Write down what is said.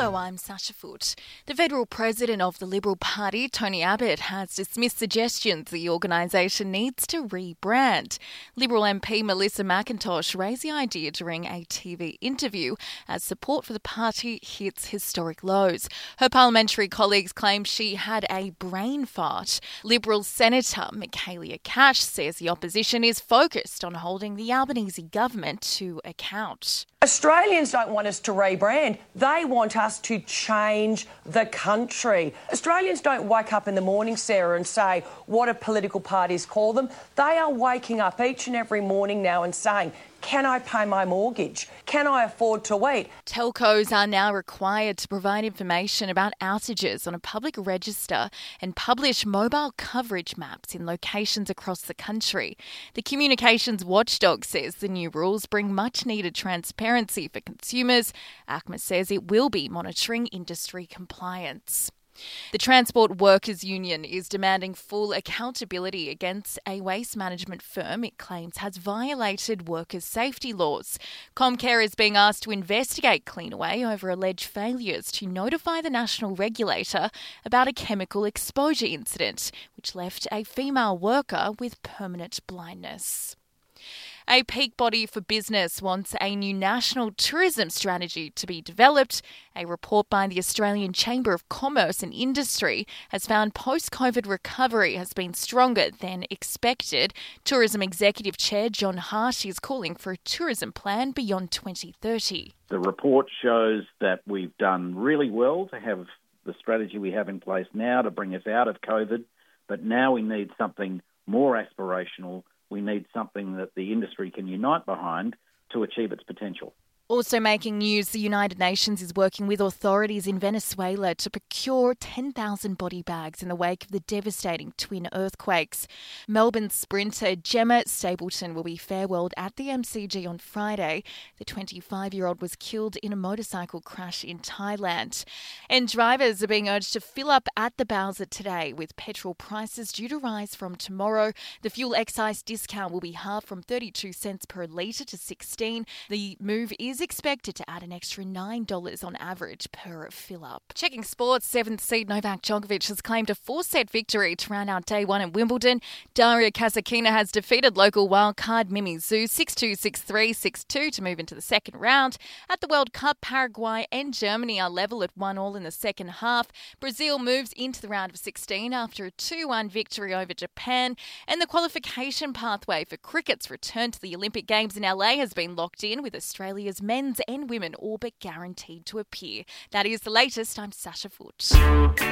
Hello, I'm Sasha Foote. The federal president of the Liberal Party, Tony Abbott, has dismissed suggestions the organisation needs to rebrand. Liberal MP Melissa McIntosh raised the idea during a TV interview as support for the party hits historic lows. Her parliamentary colleagues claim she had a brain fart. Liberal Senator Michaelia Cash says the opposition is focused on holding the Albanese government to account. Australians don't want us to rebrand. They want us to change the country. Australians don't wake up in the morning, Sarah, and say, what do political parties call them? They are waking up each and every morning now and saying, can I pay my mortgage? Can I afford to eat? Telcos are now required to provide information about outages on a public register and publish mobile coverage maps in locations across the country. The communications watchdog says the new rules bring much needed transparency for consumers. ACMA says it will be monitoring industry compliance. The Transport Workers Union is demanding full accountability against a waste management firm it claims has violated workers' safety laws. Comcare is being asked to investigate Cleanaway over alleged failures to notify the national regulator about a chemical exposure incident, which left a female worker with permanent blindness. A peak body for business wants a new national tourism strategy to be developed. A report by the Australian Chamber of Commerce and Industry has found post-COVID recovery has been stronger than expected. Tourism Executive Chair John Hart is calling for a tourism plan beyond 2030. The report shows that we've done really well to have the strategy we have in place now to bring us out of COVID, but now we need something more aspirational. We need something that the industry can unite behind to achieve its potential. Also making news, the United Nations is working with authorities in Venezuela to procure 10,000 body bags in the wake of the devastating twin earthquakes. Melbourne sprinter Gemma Stapleton will be farewelled at the MCG on Friday. The 25-year-old was killed in a motorcycle crash in Thailand. And drivers are being urged to fill up at the Bowser today, with petrol prices due to rise from tomorrow. The fuel excise discount will be halved from 32 cents per litre to 16. The move is expected to add an extra $9 on average per fill-up. Checking sports, 7th seed Novak Djokovic has claimed a 4-set victory to round out day one at Wimbledon. Daria Kasatkina has defeated local wildcard Mimi Zhu 6-2, 6-3, 6-2 to move into the second round. At the World Cup, Paraguay and Germany are level at 1-1 in the second half. Brazil moves into the round of 16 after a 2-1 victory over Japan. And the qualification pathway for cricket's return to the Olympic Games in LA has been locked in, with Australia's men's and women all but guaranteed to appear. That is the latest. I'm Sasha Foote.